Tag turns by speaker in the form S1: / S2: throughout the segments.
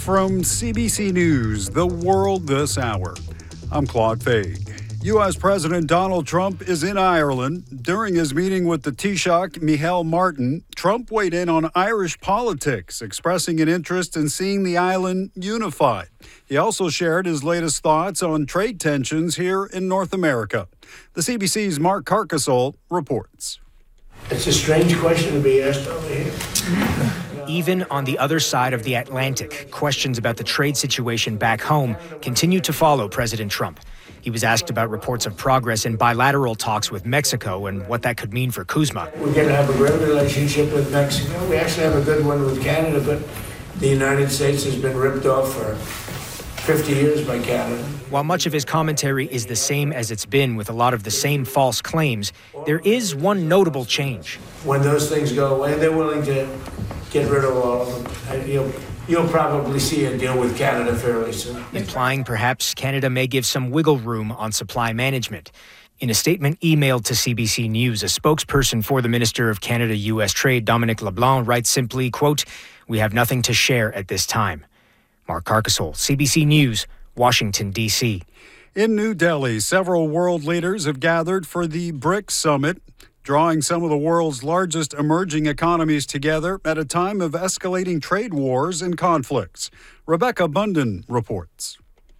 S1: from CBC News, The World This Hour. I'm Claude Fade. U.S. President Donald Trump is in Ireland. During his meeting with the Taoiseach, Micheál Martin, Trump weighed in on Irish politics, expressing an interest in seeing the island unified. He also shared his latest thoughts on trade tensions here in North America. The CBC's Mark Carcassole reports.
S2: It's a strange question to be asked over here.
S3: Even on the other side of the Atlantic, questions about the trade situation back home continue to follow President Trump. He was asked about reports of progress in bilateral talks with Mexico and what that could mean for CUSMA.
S2: We're going to have a great relationship with Mexico. We actually have a good one with Canada, but the United States has been ripped off for 50 years by Canada.
S3: While much of his commentary is the same as it's been with a lot of the same false claims, there is one notable change.
S2: When those things go away, they're willing to get rid of all of them. You'll probably see a deal with Canada fairly soon.
S3: Implying perhaps Canada may give some wiggle room on supply management. In a statement emailed to CBC News, a spokesperson for the Minister of Canada-U.S. Trade, Dominic LeBlanc, writes simply, quote, "We have nothing to share at this time." Mark Carcassole, CBC News, Washington, D.C.
S1: In New Delhi, several world leaders have gathered for the BRICS summit, drawing some of the world's largest emerging economies together at a time of escalating trade wars and conflicts. Rebecca Bunden reports.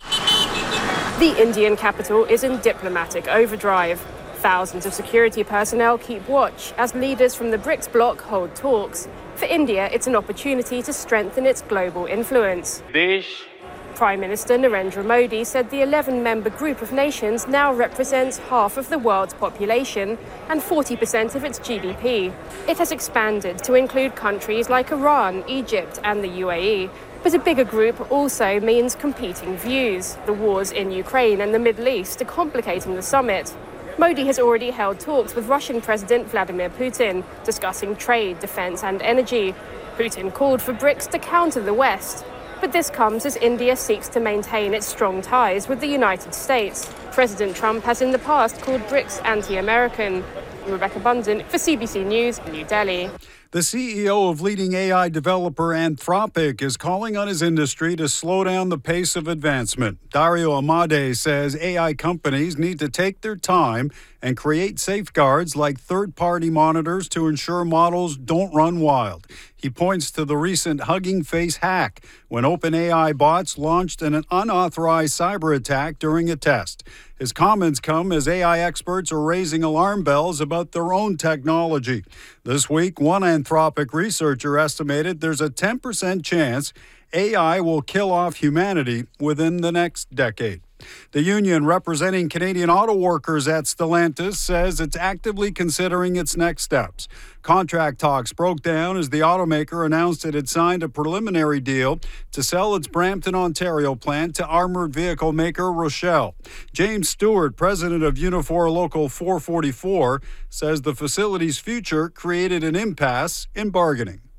S4: The Indian capital is in diplomatic overdrive. Thousands of security personnel keep watch as leaders from the BRICS bloc hold talks. For India, it's an opportunity to strengthen its global influence. Prime Minister Narendra Modi said the 11-member group of nations now represents half of the world's population and 40% of its GDP. It has expanded to include countries like Iran, Egypt, and the UAE. But a bigger group also means competing views. The wars in Ukraine and the Middle East are complicating the summit. Modi has already held talks with Russian President Vladimir Putin, discussing trade, defense, and energy. Putin called for BRICS to counter the West. But this comes as India seeks to maintain its strong ties with the United States. President Trump has in the past called BRICS anti-American. Rebecca Bunden for CBC News, New Delhi.
S1: The CEO of leading AI developer Anthropic is calling on his industry to slow down the pace of advancement. Dario Amodei says AI companies need to take their time and create safeguards like third-party monitors to ensure models don't run wild. He points to the recent Hugging Face hack, when OpenAI bots launched an unauthorized cyber attack during a test. His comments come as AI experts are raising alarm bells about their own technology. This week, one Anthropic researcher estimated there's a 10% chance AI will kill off humanity within the next decade. The union representing Canadian auto workers at Stellantis says it's actively considering its next steps. Contract talks broke down as the automaker announced it had signed a preliminary deal to sell its Brampton, Ontario plant to armored vehicle maker Rochelle. James Stewart, president of Unifor Local 444, says the facility's future created an impasse in bargaining.